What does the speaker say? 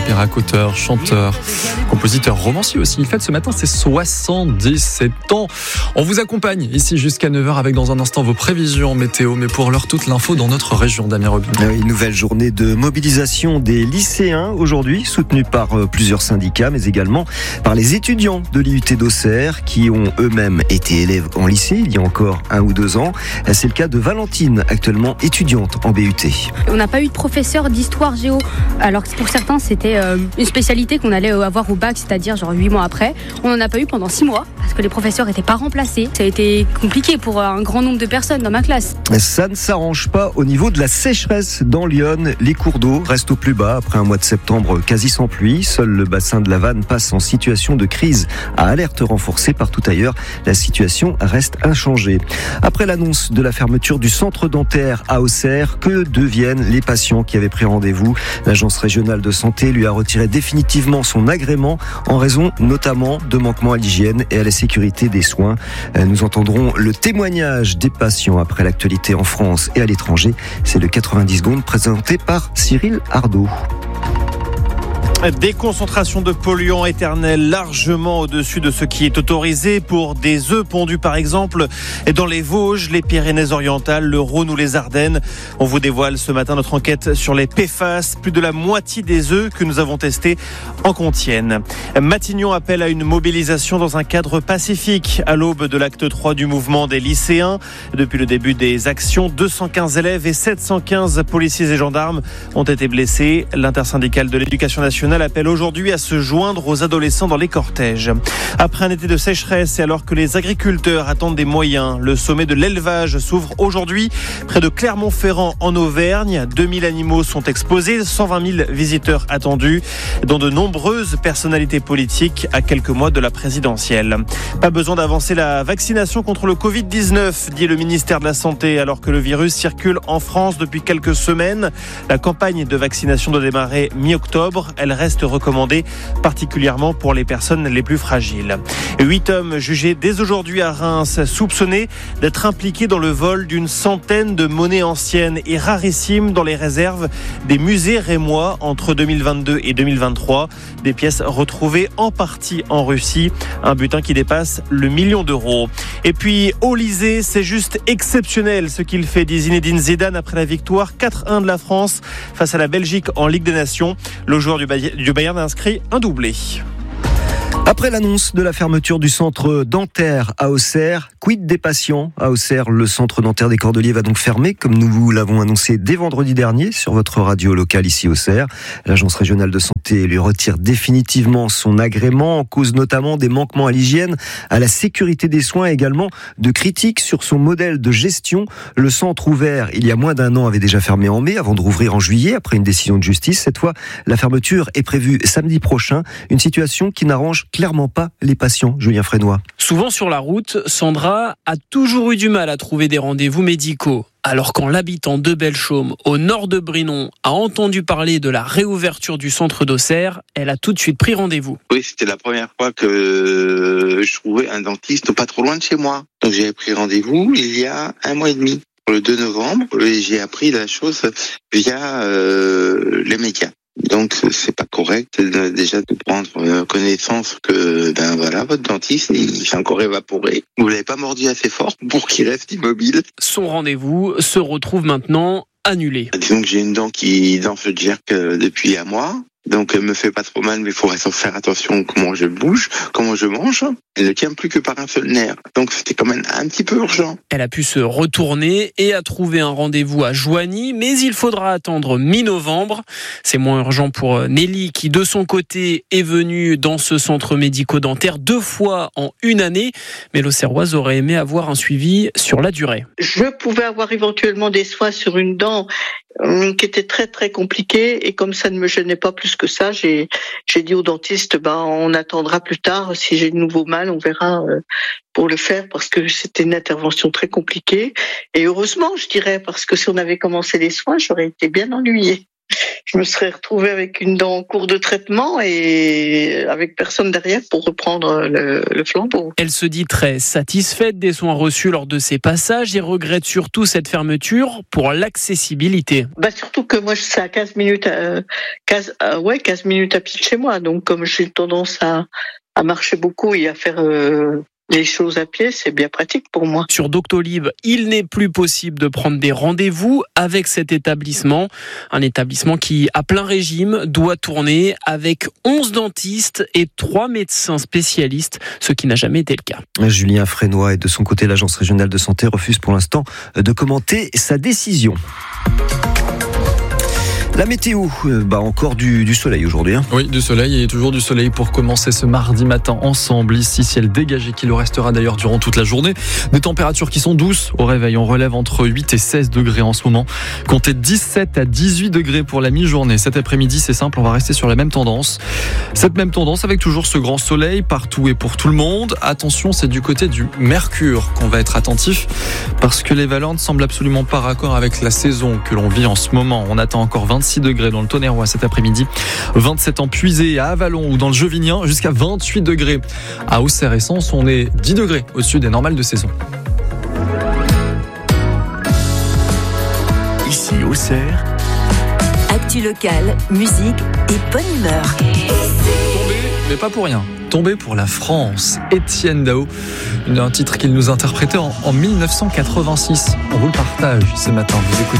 Perrac, auteur, chanteur, compositeur, romancier aussi. Il fête ce matin ses 77 ans. On vous accompagne ici jusqu'à 9h avec dans un instant vos prévisions météo. Mais pour l'heure, toute l'info dans notre région, Damien Robin. Une nouvelle journée de mobilisation des lycéens aujourd'hui, soutenue par plusieurs syndicats, mais également par les étudiants de l'IUT d'Auxerre qui ont eux-mêmes été élèves en lycée il y a encore 1 ou 2 ans. C'est le cas de Valentine, actuellement étudiante en BUT. On n'a pas eu de professeur d'histoire géo, alors que pour certains c'était une spécialité qu'on allait avoir au bac, c'est-à-dire genre 8 mois après. On n'en a pas eu pendant 6 mois parce que les professeurs n'étaient pas remplacés. Ça a été compliqué pour un grand nombre de personnes dans ma classe. Ça ne s'arrange pas au niveau de la sécheresse dans l'Yonne. Les cours d'eau restent au plus bas après un mois de septembre quasi sans pluie. Seul le bassin de la Vanne passe en situation de crise à alerte renforcée. Partout ailleurs, la situation reste inchangée. Après l'annonce de la fermeture du centre dentaire à Auxerre, que deviennent les patients qui avaient pris rendez-vous? L'agence régionale de santé lui a retiré définitivement son agrément en raison notamment de manquements à l'hygiène et à la sécurité des soins. Nous entendrons le témoignage des patients après l'actualité en France et à l'étranger. C'est le 90 secondes présenté par Cyril Ardo. Des concentrations de polluants éternels largement au-dessus de ce qui est autorisé pour des œufs pondus par exemple dans les Vosges, les Pyrénées-Orientales, le Rhône ou les Ardennes. On vous dévoile ce matin notre enquête sur les PFAS. Plus de la moitié des œufs que nous avons testés en contiennent. Matignon appelle à une mobilisation dans un cadre pacifique à l'aube de l'acte 3 du mouvement des lycéens. Depuis le début des actions, 215 élèves et 715 policiers et gendarmes ont été blessés. L'intersyndicale de l'éducation nationale appelle aujourd'hui à se joindre aux adolescents dans les cortèges. Après un été de sécheresse et alors que les agriculteurs attendent des moyens, le sommet de l'élevage s'ouvre aujourd'hui près de Clermont-Ferrand en Auvergne. 2000 animaux sont exposés, 120 000 visiteurs attendus, dont de nombreuses personnalités politiques à quelques mois de la présidentielle. Pas besoin d'avancer la vaccination contre le Covid-19, dit le ministère de la Santé, alors que le virus circule en France depuis quelques semaines. La campagne de vaccination doit démarrer mi-octobre. Elle reste recommandée, particulièrement pour les personnes les plus fragiles. 8 hommes jugés dès aujourd'hui à Reims, soupçonnés d'être impliqués dans le vol d'une centaine de monnaies anciennes et rarissimes dans les réserves des musées rémois entre 2022 et 2023. Des pièces retrouvées en partie en Russie, un butin qui dépasse le 1 million d'euros. Et puis, Olysée, c'est juste exceptionnel ce qu'il fait, dit Zinedine Zidane après la victoire 4-1 de la France face à la Belgique en Ligue des Nations. Le joueur du Bayern a inscrit un doublé. Après l'annonce de la fermeture du centre dentaire à Auxerre, quid des patients? À Auxerre, le centre dentaire des Cordeliers va donc fermer, comme nous vous l'avons annoncé dès vendredi dernier sur votre radio locale ici Auxerre. L'agence régionale de santé lui retire définitivement son agrément, en cause notamment des manquements à l'hygiène, à la sécurité des soins et également de critiques sur son modèle de gestion. Le centre ouvert il y a moins d'1 an avait déjà fermé en mai avant de rouvrir en juillet après une décision de justice. Cette fois, la fermeture est prévue samedi prochain. Une situation qui n'arrange clairement pas les patients. Julien Frénois. Souvent sur la route, Sandra a toujours eu du mal à trouver des rendez-vous médicaux. Alors quand l'habitant de Belchaume, au nord de Brinon, a entendu parler de la réouverture du centre d'Auxerre, elle a tout de suite pris rendez-vous. Oui, c'était la première fois que je trouvais un dentiste pas trop loin de chez moi. Donc j'ai pris rendez-vous il y a 1 mois et demi, le 2 novembre, et j'ai appris la chose via les médias. Donc c'est pas correct déjà de prendre connaissance que votre dentiste il s'est encore évaporé. Vous l'avez pas mordu assez fort pour qu'il reste immobile. Son rendez-vous se retrouve maintenant annulé. Disons que j'ai une dent qui se jerk depuis 1 mois. Donc elle me fait pas trop mal, mais il faut faire attention comment je bouge, comment je mange. Elle ne tient plus que par un seul nerf. Donc c'était quand même un petit peu urgent. Elle a pu se retourner et a trouvé un rendez-vous à Joigny, mais il faudra attendre mi-novembre. C'est moins urgent pour Nelly qui, de son côté, est venue dans ce centre médico-dentaire 2 fois en 1 année. Mais l'Auxerroise aurait aimé avoir un suivi sur la durée. Je pouvais avoir éventuellement des soins sur une dent qui était très très compliquée, et comme ça ne me gênait pas plus que ça, j'ai dit au dentiste on attendra plus tard, si j'ai de nouveau mal on verra pour le faire, parce que c'était une intervention très compliquée, et heureusement je dirais, parce que si on avait commencé les soins j'aurais été bien ennuyée. je me serais retrouvée avec une dent en cours de traitement et avec personne derrière pour reprendre le flambeau. Elle se dit très satisfaite des soins reçus lors de ces passages et regrette surtout cette fermeture pour l'accessibilité. Surtout que moi, c'est à 15 minutes à pied de chez moi. Donc, comme j'ai tendance à marcher beaucoup et à faire les choses à pied, c'est bien pratique pour moi. Sur Doctolib, il n'est plus possible de prendre des rendez-vous avec cet établissement. Un établissement qui, à plein régime, doit tourner avec 11 dentistes et 3 médecins spécialistes, ce qui n'a jamais été le cas. Julien Frénois et de son côté, l'Agence régionale de santé refuse pour l'instant de commenter sa décision. La météo, encore du soleil aujourd'hui. Oui, du soleil et toujours du soleil pour commencer ce mardi matin ensemble. Ici, ciel dégagé qui le restera d'ailleurs durant toute la journée. Des températures qui sont douces au réveil. On relève entre 8 et 16 degrés en ce moment. Comptez 17 à 18 degrés pour la mi-journée. Cet après-midi, c'est simple, on va rester sur la même tendance. Cette même tendance avec toujours ce grand soleil partout et pour tout le monde. Attention, c'est du côté du mercure qu'on va être attentif parce que les valeurs ne semblent absolument pas raccord avec la saison que l'on vit en ce moment. On attend encore 26 degrés dans le Tonnerrois cet après-midi, 27 en Puisée, à Avallon ou dans le Jeuvinien, jusqu'à 28 degrés. À Auxerre et Sens, on est 10 degrés au-dessus des normales de saison. Ici Auxerre, actu locale, musique et bonne humeur. Tombé, mais pas pour rien. Tombé pour la France, Étienne Dao, un titre qu'il nous interprétait en 1986. On vous le partage ce matin, vous écoutez